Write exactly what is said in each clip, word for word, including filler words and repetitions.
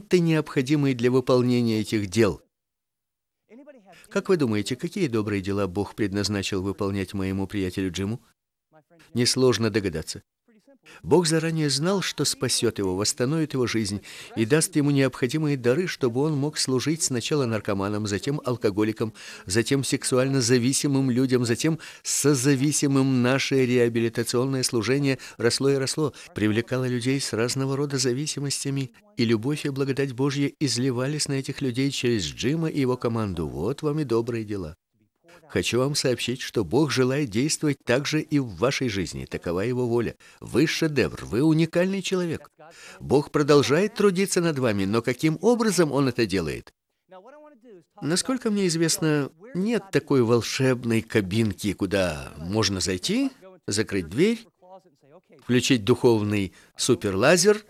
инструменты, необходимые для выполнения этих дел. Как вы думаете, какие добрые дела Бог предназначил выполнять моему приятелю Джиму? Несложно догадаться. Бог заранее знал, что спасет его, восстановит его жизнь и даст ему необходимые дары, чтобы он мог служить сначала наркоманам, затем алкоголикам, затем сексуально зависимым людям, затем созависимым. Наше реабилитационное служение росло и росло, привлекало людей с разного рода зависимостями, и любовь и благодать Божья изливались на этих людей через Джима и его команду. Вот вам и добрые дела. Хочу вам сообщить, что Бог желает действовать также и в вашей жизни. Такова Его воля. Вы шедевр, вы уникальный человек. Бог продолжает трудиться над вами, но каким образом Он это делает? Насколько мне известно, нет такой волшебной кабинки, куда можно зайти, закрыть дверь, включить духовный суперлазер,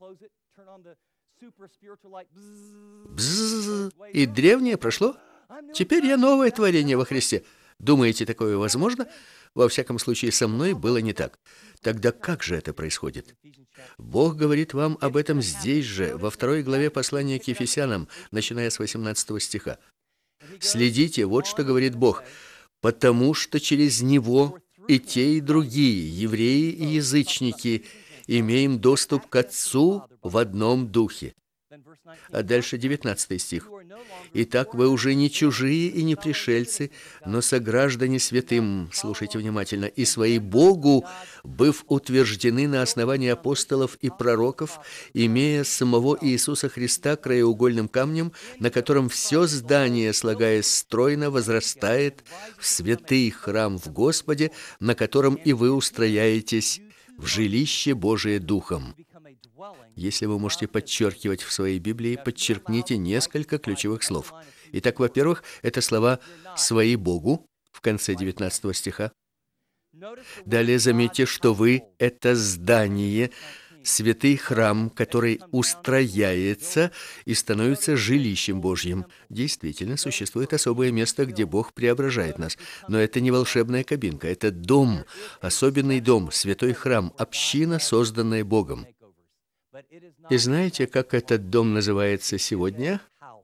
бззз, и древнее прошло. Теперь я новое творение во Христе. Думаете, такое возможно? Во всяком случае, со мной было не так. Тогда как же это происходит? Бог говорит вам об этом здесь же, во второй главе послания к Ефесянам, начиная с восемнадцатого стиха. Следите, вот что говорит Бог. «Потому что через Него и те, и другие, евреи и язычники, имеем доступ к Отцу в одном духе». А дальше девятнадцатый стих. «Итак, вы уже не чужие и не пришельцы, но сограждане святым, слушайте внимательно, и свои Богу, быв утверждены на основании апостолов и пророков, имея самого Иисуса Христа краеугольным камнем, на котором все здание, слагаясь стройно, возрастает в святый храм в Господе, на котором и вы устрояетесь в жилище Божие Духом». Если вы можете подчеркивать в своей Библии, подчеркните несколько ключевых слов. Итак, во-первых, это слова «свои Богу» в конце девятнадцатого стиха. Далее заметьте, что вы — это здание, святый храм, который устрояется и становится жилищем Божьим. Действительно, существует особое место, где Бог преображает нас. Но это не волшебная кабинка, это дом, особенный дом, святой храм, община, созданная Богом. И знаете, как этот дом называется сегодня?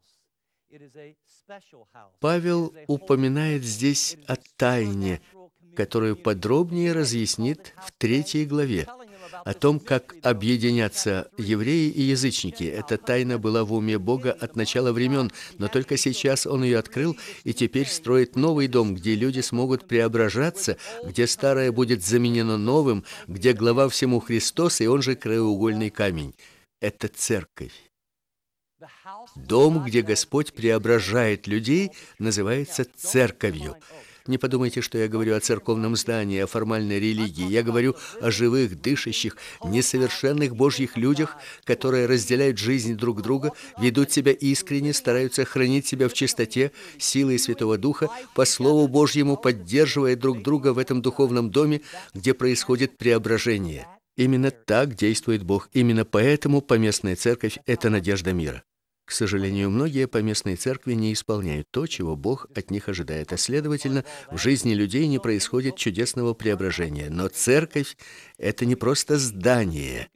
Павел упоминает здесь о тайне, которую подробнее разъяснит в третьей главе, о том, как объединятся евреи и язычники. Эта тайна была в уме Бога от начала времен, но только сейчас Он ее открыл и теперь строит новый дом, где люди смогут преображаться, где старое будет заменено новым, где глава всему Христос, и Он же краеугольный камень. Это церковь. Дом, где Господь преображает людей, называется церковью. Не подумайте, что я говорю о церковном здании, о формальной религии. Я говорю о живых, дышащих, несовершенных Божьих людях, которые разделяют жизнь друг друга, ведут себя искренне, стараются хранить себя в чистоте, силой Святого Духа, по Слову Божьему поддерживая друг друга в этом духовном доме, где происходит преображение. Именно так действует Бог. Именно поэтому поместная церковь – это надежда мира. К сожалению, многие поместные церкви не исполняют то, чего Бог от них ожидает, а следовательно, в жизни людей не происходит чудесного преображения. Но церковь – это не просто здание.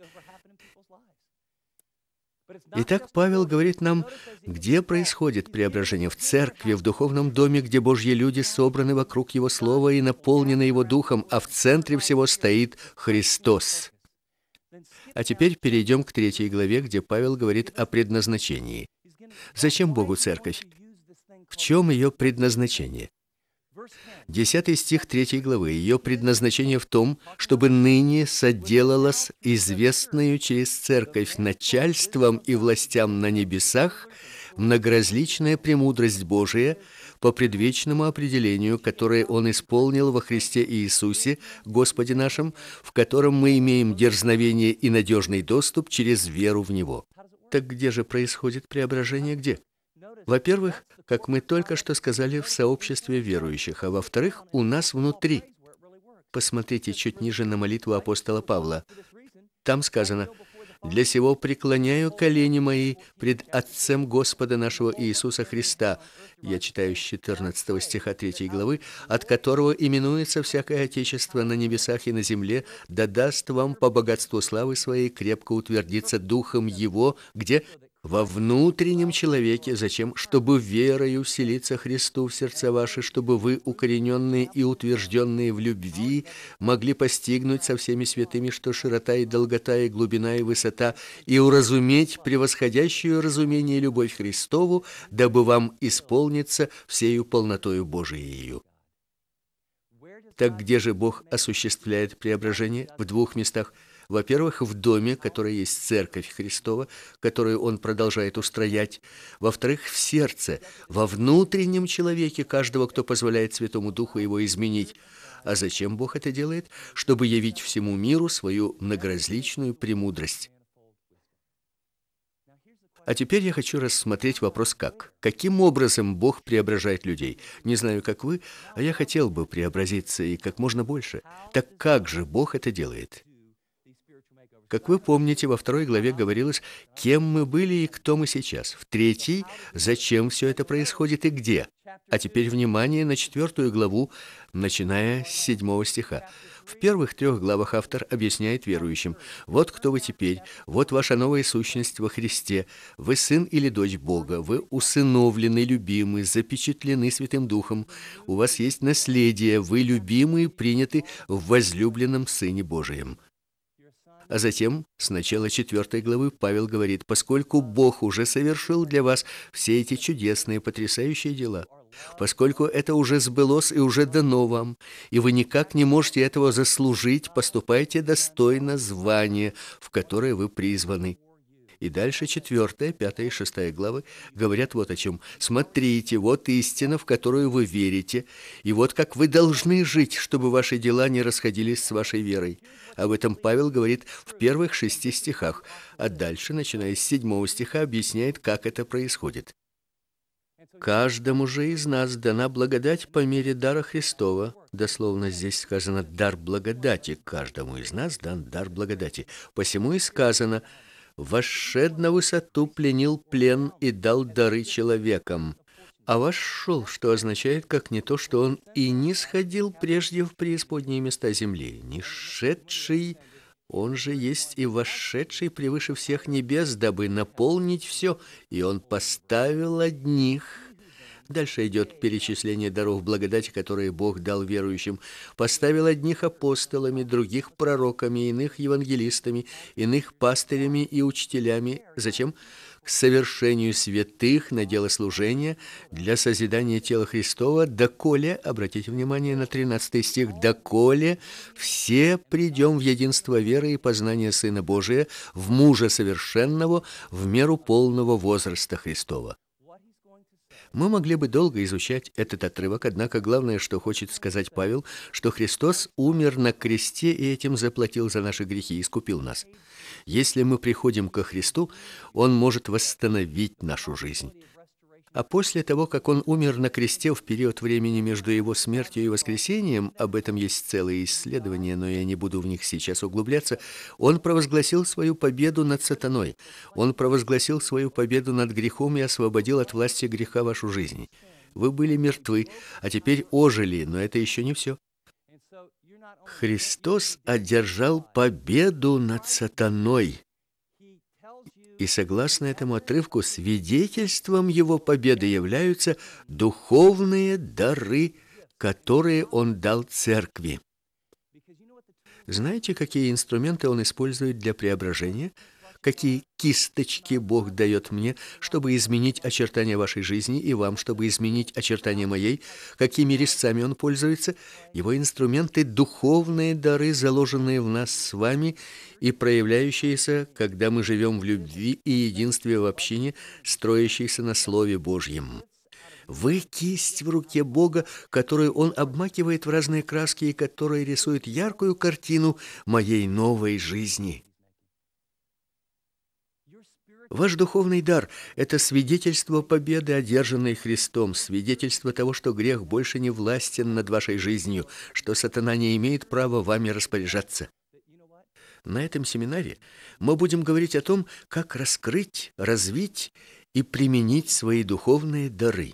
Итак, Павел говорит нам, где происходит преображение: в церкви, в духовном доме, где Божьи люди собраны вокруг Его Слова и наполнены Его Духом, а в центре всего стоит Христос. А теперь перейдем к третьей главе, где Павел говорит о предназначении. Зачем Богу церковь? В чем ее предназначение? Десятый стих третьей главы. Ее предназначение в том, чтобы ныне соделалось известную через церковь начальством и властям на небесах многоразличная премудрость Божия по предвечному определению, которое Он исполнил во Христе Иисусе, Господе нашим, в котором мы имеем дерзновение и надежный доступ через веру в Него. Так где же происходит преображение? Где? Во-первых, как мы только что сказали, в сообществе верующих, а во-вторых, у нас внутри. Посмотрите чуть ниже на молитву апостола Павла. Там сказано: «Для сего преклоняю колени мои пред Отцем Господа нашего Иисуса Христа». Я читаю с четырнадцатого стиха третьей главы, «от которого именуется всякое отечество на небесах и на земле, да даст вам по богатству славы своей крепко утвердиться духом Его». Где? во внутреннем человеке. Зачем? Чтобы верою вселиться Христу в сердца ваши, чтобы вы, укорененные и утвержденные в любви, могли постигнуть со всеми святыми, что широта и долгота и глубина и высота, и уразуметь превосходящую разумение любовь Христову, дабы вам исполниться всею полнотою Божиею. Так где же Бог осуществляет преображение? В двух местах. Во-первых, в доме, который есть Церковь Христова, которую Он продолжает устроять. Во-вторых, в сердце, во внутреннем человеке каждого, кто позволяет Святому Духу его изменить. А зачем Бог это делает? Чтобы явить всему миру свою многоразличную премудрость. А теперь я хочу рассмотреть вопрос «как?». Каким образом Бог преображает людей? Не знаю, как вы, а я хотел бы преобразиться и как можно больше. Так как же Бог это делает? Как вы помните, во второй главе говорилось, кем мы были и кто мы сейчас. В третьей, зачем все это происходит и где. А теперь внимание на четвертую главу, начиная с седьмого стиха. В первых трех главах автор объясняет верующим: вот кто вы теперь, вот ваша новая сущность во Христе, вы сын или дочь Бога, вы усыновлены, любимы, запечатлены Святым Духом, у вас есть наследие, вы любимы и приняты в возлюбленном Сыне Божием. А затем, с начала четвертой главы, Павел говорит: поскольку Бог уже совершил для вас все эти чудесные, потрясающие дела, поскольку это уже сбылось и уже дано вам, и вы никак не можете этого заслужить, поступайте достойно звания, в которое вы призваны. И дальше четвертая, пятая и шестая главы говорят вот о чем. Смотрите, вот истина, в которую вы верите, и вот как вы должны жить, чтобы ваши дела не расходились с вашей верой. Об этом Павел говорит в первых шести стихах, а дальше, начиная с седьмого стиха, объясняет, как это происходит. «Каждому же из нас дана благодать по мере дара Христова». Дословно здесь сказано «дар благодати». Каждому из нас дан дар благодати. Посему и сказано: «Вошед на высоту, пленил плен и дал дары человекам». А вошел, что означает, как не то, что он и не сходил прежде в преисподние места земли, не шедший, он же есть и вошедший превыше всех небес, дабы наполнить все, и он поставил одних. Дальше идет перечисление даров благодати, которые Бог дал верующим. Поставил одних апостолами, других пророками, иных евангелистами, иных пастырями и учителями. Зачем? К совершению святых на дело служения, для созидания тела Христова, доколе, обратите внимание на тринадцатый стих, доколе все придем в единство веры и познания Сына Божия, в мужа совершенного, в меру полного возраста Христова. Мы могли бы долго изучать этот отрывок, однако главное, что хочет сказать Павел, что Христос умер на кресте и этим заплатил за наши грехи и искупил нас. Если мы приходим ко Христу, Он может восстановить нашу жизнь. А после того, как Он умер на кресте в период времени между Его смертью и воскресением, об этом есть целые исследования, но я не буду в них сейчас углубляться, Он провозгласил свою победу над сатаной. Он провозгласил свою победу над грехом и освободил от власти греха вашу жизнь. Вы были мертвы, а теперь ожили, но это еще не все. Христос одержал победу над сатаной. И согласно этому отрывку, свидетельством его победы являются духовные дары, которые он дал церкви. Знаете, какие инструменты он использует для преображения? Какие кисточки Бог дает мне, чтобы изменить очертания вашей жизни, и вам, чтобы изменить очертания моей? Какими резцами он пользуется? Его инструменты — духовные дары, заложенные в нас с вами и проявляющиеся, когда мы живем в любви и единстве в общине, строящейся на Слове Божьем. Вы кисть в руке Бога, которую Он обмакивает в разные краски и которая рисует яркую картину моей новой жизни. Ваш духовный дар – это свидетельство победы, одержанной Христом, свидетельство того, что грех больше не властен над вашей жизнью, что сатана не имеет права вами распоряжаться. На этом семинаре мы будем говорить о том, как раскрыть, развить и применить свои духовные дары.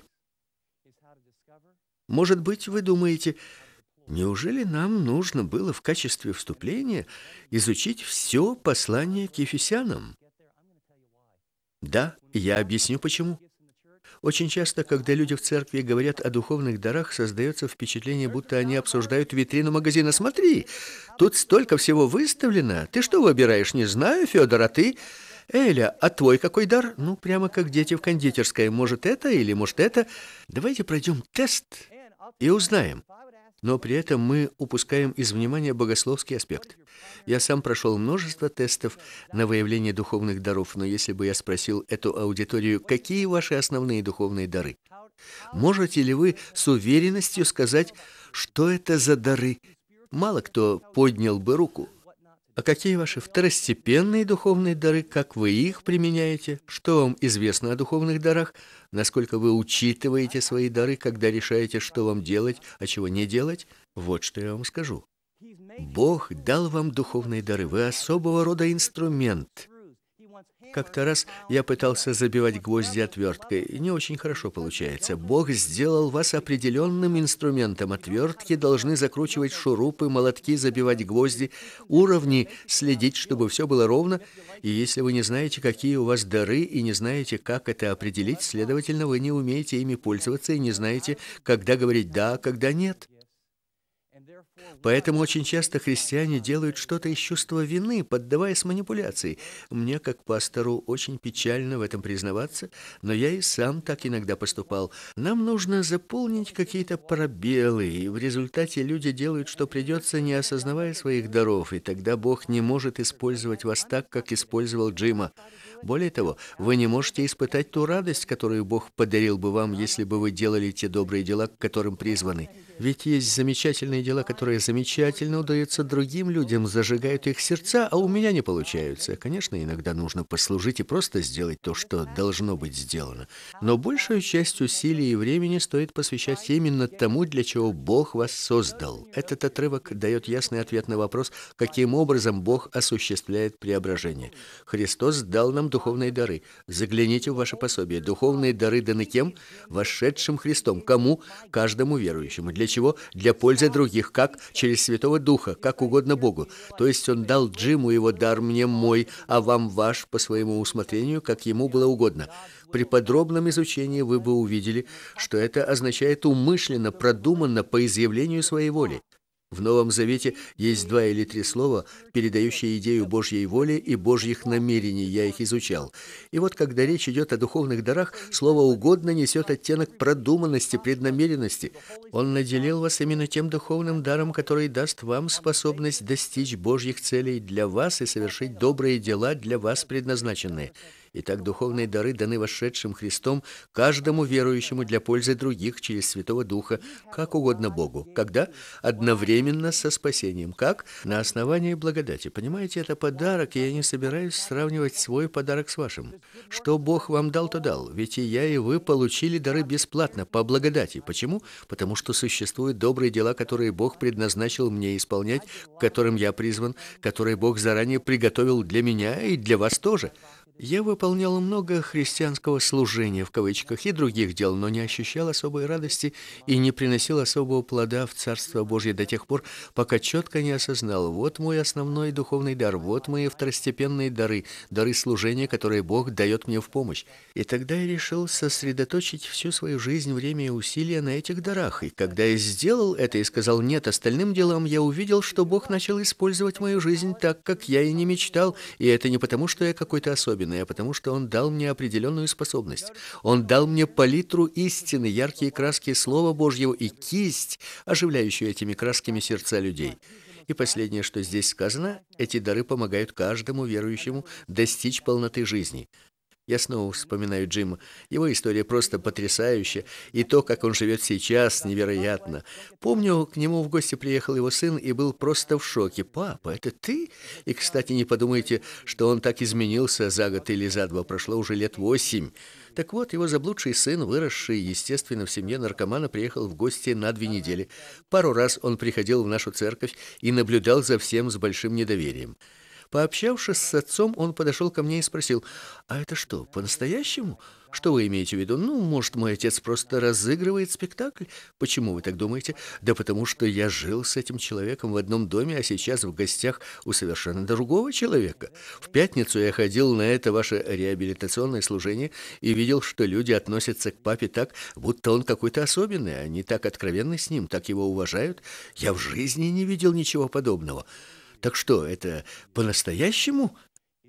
Может быть, вы думаете, неужели нам нужно было в качестве вступления изучить все послание к Ефесянам? Да, я объясню почему. Очень часто, когда люди в церкви говорят о духовных дарах, создается впечатление, будто они обсуждают витрину магазина. Смотри, тут столько всего выставлено. Ты что выбираешь? Не знаю, Федор, а ты? Эля, а твой какой дар? Ну, прямо как дети в кондитерской. Может, это или может это? Давайте пройдем тест и узнаем. Но при этом мы упускаем из внимания богословский аспект. Я сам прошел множество тестов на выявление духовных даров, но если бы я спросил эту аудиторию, какие ваши основные духовные дары, можете ли вы с уверенностью сказать, что это за дары? Мало кто поднял бы руку. А какие ваши второстепенные духовные дары, как вы их применяете? Что вам известно о духовных дарах? Насколько вы учитываете свои дары, когда решаете, что вам делать, а чего не делать? Вот что я вам скажу. Бог дал вам духовные дары, вы особого рода инструмент. Как-то раз я пытался забивать гвозди отверткой, и не очень хорошо получается. Бог сделал вас определенным инструментом. Отвертки должны закручивать шурупы, молотки забивать гвозди, уровни следить, чтобы все было ровно. И если вы не знаете, какие у вас дары, и не знаете, как это определить, следовательно, вы не умеете ими пользоваться и не знаете, когда говорить «да», а когда «нет». Поэтому очень часто христиане делают что-то из чувства вины, поддаваясь манипуляции. Мне, как пастору, очень печально в этом признаваться, но я и сам так иногда поступал. Нам нужно заполнить какие-то пробелы, и в результате люди делают, что придется, не осознавая своих даров, и тогда Бог не может использовать вас так, как использовал Джима. Более того, вы не можете испытать ту радость, которую Бог подарил бы вам, если бы вы делали те добрые дела, к которым призваны. Ведь есть замечательные дела, которые замечательно удаются другим людям, зажигают их сердца, а у меня не получаются. Конечно, иногда нужно послужить и просто сделать то, что должно быть сделано. Но большую часть усилий и времени стоит посвящать именно тому, для чего Бог вас создал. Этот отрывок дает ясный ответ на вопрос, каким образом Бог осуществляет преображение. Христос дал нам духовные дары. Загляните в ваше пособие. Духовные дары даны кем? Вошедшим Христом. Кому? Каждому верующему. Для чего? Для пользы других. Как? Через Святого Духа. Как угодно Богу. То есть Он дал Джиму его дар, мне мой, а вам ваш по своему усмотрению, как ему было угодно. При подробном изучении вы бы увидели, что это означает умышленно, продуманно, по изъявлению своей воли. В Новом Завете есть два или три слова, передающие идею Божьей воли и Божьих намерений, я их изучал. И вот когда речь идет о духовных дарах, слово «угодно» несет оттенок продуманности, преднамеренности. Он наделил вас именно тем духовным даром, который даст вам способность достичь Божьих целей для вас и совершить добрые дела для вас предназначенные. Итак, духовные дары даны вошедшим Христом каждому верующему для пользы других через Святого Духа, как угодно Богу. Когда? Одновременно со спасением. Как? На основании благодати. Понимаете, это подарок, и я не собираюсь сравнивать свой подарок с вашим. Что Бог вам дал, то дал. Ведь и я, и вы получили дары бесплатно, по благодати. Почему? Потому что существуют добрые дела, которые Бог предназначил мне исполнять, к которым я призван, которые Бог заранее приготовил для меня и для вас тоже. Я выполнял много христианского служения, в кавычках, и других дел, но не ощущал особой радости и не приносил особого плода в Царство Божье до тех пор, пока четко не осознал: вот мой основной духовный дар, вот мои второстепенные дары, дары служения, которые Бог дает мне в помощь. И тогда я решил сосредоточить всю свою жизнь, время и усилия на этих дарах. И когда я сделал это и сказал «нет» остальным делам, я увидел, что Бог начал использовать мою жизнь так, как я и не мечтал, и это не потому, что я какой-то особенный, а потому что Он дал мне определенную способность. Он дал мне палитру истины, яркие краски Слова Божьего и кисть, оживляющую этими красками сердца людей. И последнее, что здесь сказано, эти дары помогают каждому верующему достичь полноты жизни. Я снова вспоминаю Джима. Его история просто потрясающая, и то, как он живет сейчас, невероятно. Помню, к нему в гости приехал его сын и был просто в шоке. «Папа, это ты?» И, кстати, не подумайте, что он так изменился за год или за два, прошло уже лет восемь. Так вот, его заблудший сын, выросший, естественно, в семье наркомана, приехал в гости на две недели. Пару раз он приходил в нашу церковь и наблюдал за всем с большим недоверием. Пообщавшись с отцом, он подошел ко мне и спросил: «А это что, по-настоящему? Что вы имеете в виду? Ну, может, мой отец просто разыгрывает спектакль? Почему вы так думаете?» «Да потому что я жил с этим человеком в одном доме, а сейчас в гостях у совершенно другого человека. В пятницу я ходил на это ваше реабилитационное служение и видел, что люди относятся к папе так, будто он какой-то особенный. Они так откровенны с ним, так его уважают. Я в жизни не видел ничего подобного. Так что, это по-настоящему?»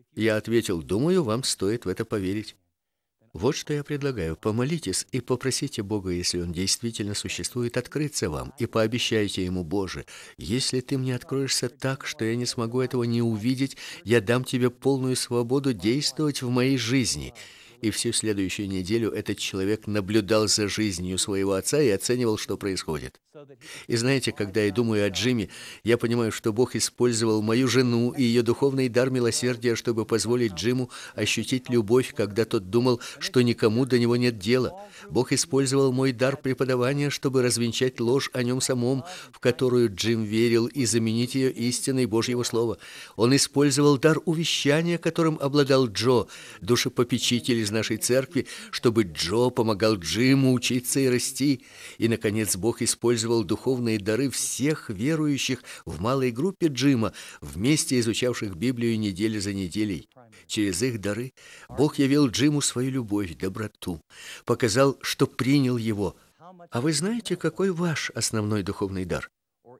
Я ответил: «Думаю, вам стоит в это поверить». Вот что я предлагаю. Помолитесь и попросите Бога, если Он действительно существует, открыться вам, и пообещайте Ему: «Боже, если Ты мне откроешься так, что я не смогу этого не увидеть, я дам Тебе полную свободу действовать в моей жизни». И всю следующую неделю этот человек наблюдал за жизнью своего отца и оценивал, что происходит. И знаете, когда я думаю о Джимми, я понимаю, что Бог использовал мою жену и ее духовный дар милосердия, чтобы позволить Джиму ощутить любовь, когда тот думал, что никому до него нет дела. Бог использовал мой дар преподавания, чтобы развенчать ложь о нем самом, в которую Джим верил, и заменить ее истиной Божьего Слова. Он использовал дар увещания, которым обладал Джо, душепопечитель из нашей церкви, чтобы Джо помогал Джиму учиться и расти. И, наконец, Бог использовал духовные дары всех верующих в малой группе Джима, вместе изучавших Библию неделю за неделей. Через их дары Бог явил Джиму свою любовь, доброту, показал, что принял его. А вы знаете, какой ваш основной духовный дар?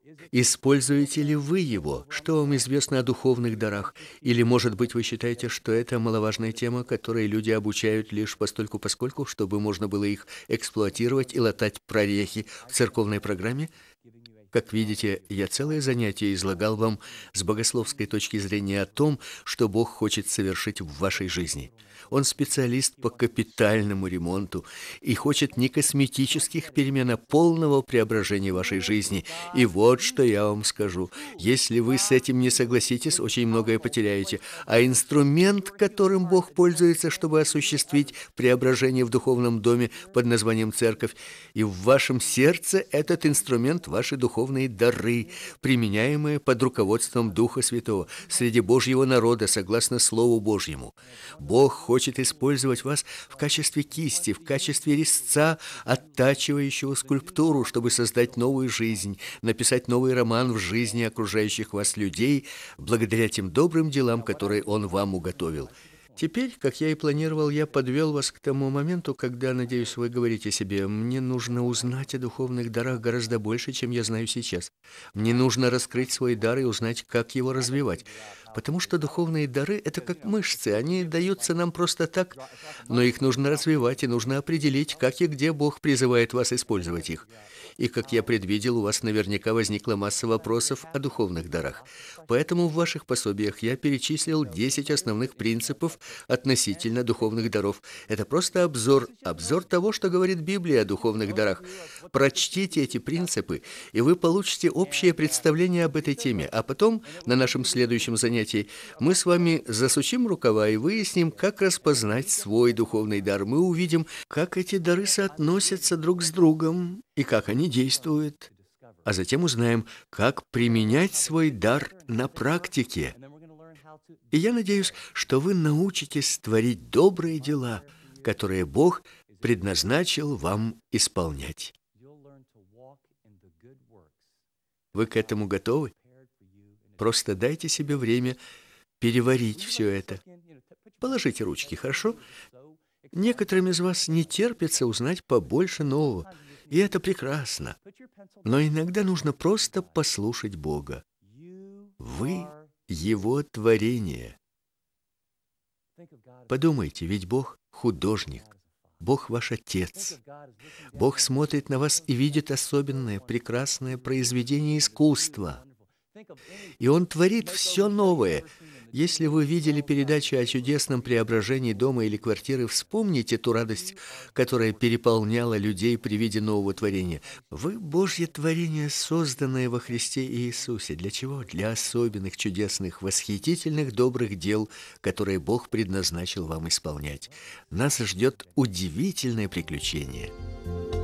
Используете ли вы его? Что вам известно о духовных дарах? Или, может быть, вы считаете, что это маловажная тема, которой люди обучают лишь постольку-поскольку, чтобы можно было их эксплуатировать и латать прорехи в церковной программе? Как видите, я целое занятие излагал вам с богословской точки зрения о том, что Бог хочет совершить в вашей жизни. Он специалист по капитальному ремонту и хочет не косметических перемен, а полного преображения вашей жизни. И вот что я вам скажу. Если вы с этим не согласитесь, очень многое потеряете. А инструмент, которым Бог пользуется, чтобы осуществить преображение в духовном доме под названием церковь, и в вашем сердце этот инструмент — ваши духовные дары, применяемые под руководством Духа Святого среди Божьего народа, согласно Слову Божьему. Бог хочет использовать вас в качестве кисти, в качестве резца, оттачивающего скульптуру, чтобы создать новую жизнь, написать новый роман в жизни окружающих вас людей, благодаря тем добрым делам, которые Он вам уготовил. Теперь, как я и планировал, я подвел вас к тому моменту, когда, надеюсь, вы говорите себе: «Мне нужно узнать о духовных дарах гораздо больше, чем я знаю сейчас. Мне нужно раскрыть свой дар и узнать, как его развивать». Потому что духовные дары — это как мышцы, они даются нам просто так, но их нужно развивать, и нужно определить, как и где Бог призывает вас использовать их. И, как я предвидел, у вас наверняка возникла масса вопросов о духовных дарах. Поэтому в ваших пособиях я перечислил десять основных принципов относительно духовных даров. Это просто обзор, обзор того, что говорит Библия о духовных дарах. Прочтите эти принципы, и вы получите общее представление об этой теме. А потом, на нашем следующем занятии, мы с вами засучим рукава и выясним, как распознать свой духовный дар. Мы увидим, как эти дары соотносятся друг с другом и как они действуют. А затем узнаем, как применять свой дар на практике. И я надеюсь, что вы научитесь творить добрые дела, которые Бог предназначил вам исполнять. Вы к этому готовы? Просто дайте себе время переварить все это. Положите ручки, хорошо? Некоторым из вас не терпится узнать побольше нового, и это прекрасно. Но иногда нужно просто послушать Бога. Вы — Его творение. Подумайте, ведь Бог — художник. Бог ваш Отец. Бог смотрит на вас и видит особенное, прекрасное произведение искусства. И Он творит все новое. Если вы видели передачу о чудесном преображении дома или квартиры, вспомните ту радость, которая переполняла людей при виде нового творения. Вы — Божье творение, созданное во Христе Иисусе. Для чего? Для особенных, чудесных, восхитительных, добрых дел, которые Бог предназначил вам исполнять. Нас ждет удивительное приключение.